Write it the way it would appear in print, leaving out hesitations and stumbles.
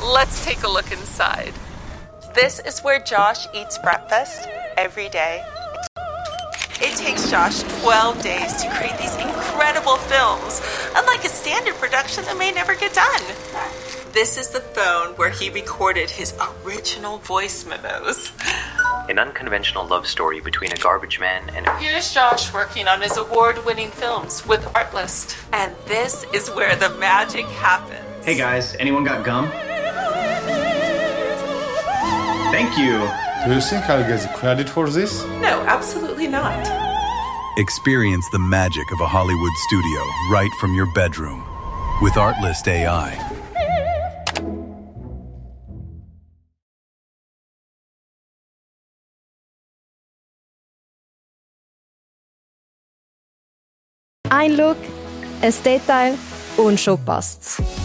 Let's take a look inside. This is where Josh eats breakfast every day. It takes Josh 12 days to create these incredible films, unlike a standard production that may never get done. This is the phone where he recorded his original voice memos. An unconventional love story between a garbage man and... Here's Josh working on his award-winning films with Artlist. And this is where the magic happens. Hey guys, anyone got gum? Thank you. Do you think I'll get the credit for this? No, absolutely not. Experience the magic of a Hollywood studio right from your bedroom with Artlist AI. Ein Look, ein Detail und schon passt's.